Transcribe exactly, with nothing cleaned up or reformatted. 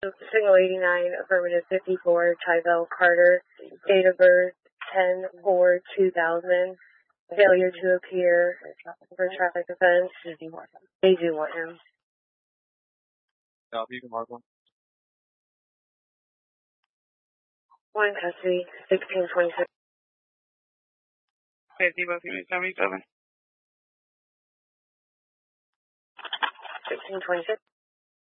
Signal eighty-nine, affirmative fifty-four, Tybell Carter, date of birth ten four two thousand, failure to appear for traffic offense. They do want him. No, you can mark one. One in custody, sixteen twenty-six. fifty, both units, seventy-seven. sixteen twenty-six.